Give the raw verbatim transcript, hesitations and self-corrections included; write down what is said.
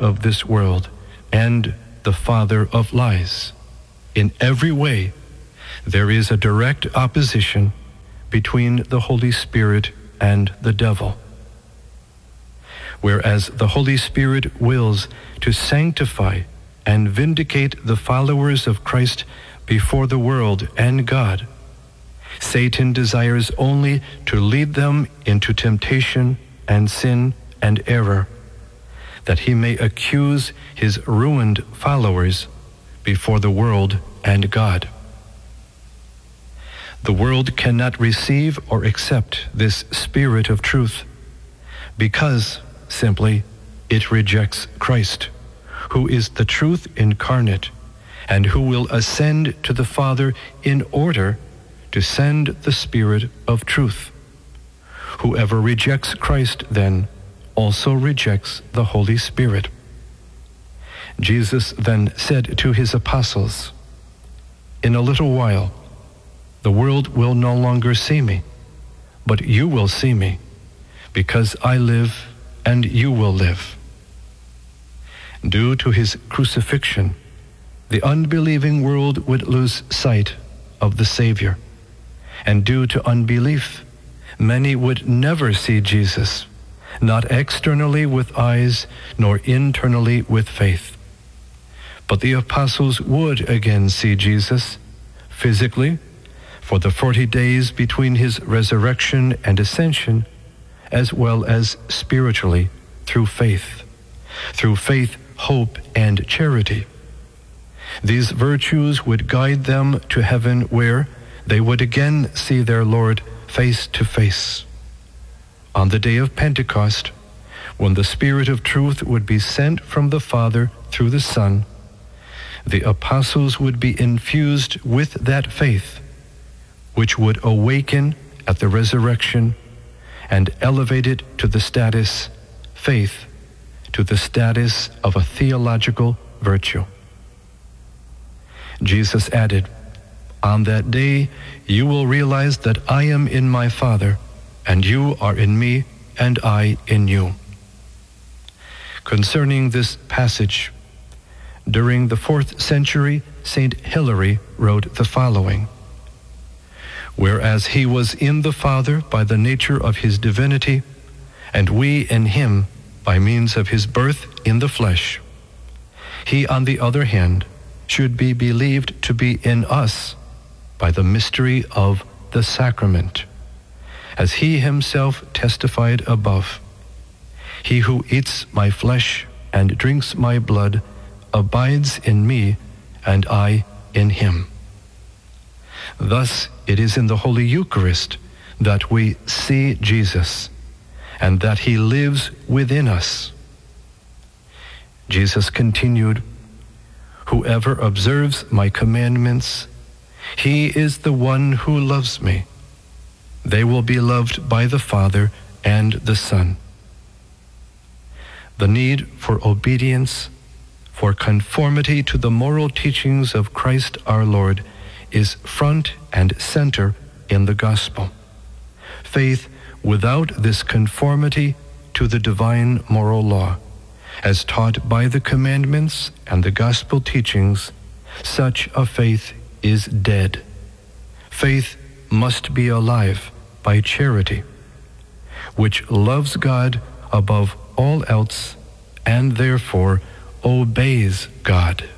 of this world and the father of lies. In every way, there is a direct opposition between the Holy Spirit and the devil. Whereas the Holy Spirit wills to sanctify and vindicate the followers of Christ before the world and God, Satan desires only to lead them into temptation and sin and error, that he may accuse his ruined followers before the world and God. The world cannot receive or accept this spirit of truth because, simply, it rejects Christ, who is the truth incarnate and who will ascend to the Father in order to send the Spirit of truth. Whoever rejects Christ, then, also rejects the Holy Spirit. Jesus then said to his apostles, "In a little while, the world will no longer see me, but you will see me, because I live and you will live." Due to his crucifixion, the unbelieving world would lose sight of the Savior, and due to unbelief, many would never see Jesus, not externally with eyes, nor internally with faith. But the apostles would again see Jesus, physically, for the forty days between his resurrection and ascension, as well as spiritually through faith, through faith, hope, and charity. These virtues would guide them to heaven, where they would again see their Lord face to face. On the day of Pentecost, when the Spirit of truth would be sent from the Father through the Son, the apostles would be infused with that faith, which would awaken at the resurrection and elevate it to the status, faith, to the status of a theological virtue. Jesus added, "On that day you will realize that I am in my Father, and you are in me, and I in you." Concerning this passage, during the fourth century, Saint Hilary wrote the following: "Whereas he was in the Father by the nature of his divinity, and we in him by means of his birth in the flesh, he, on the other hand, should be believed to be in us by the mystery of the sacrament, as he himself testified above, 'He who eats my flesh and drinks my blood abides in me, and I in him.' Thus it is in the Holy Eucharist that we see Jesus, and that he lives within us." Jesus continued, "Whoever observes my commandments, he is the one who loves me. They will be loved by the Father and the Son." The need for obedience, for conformity to the moral teachings of Christ our Lord, is front and center in the gospel. Faith without this conformity to the divine moral law, as taught by the commandments and the gospel teachings, such a faith is dead. Faith must be alive by charity, which loves God above all else and therefore obeys God.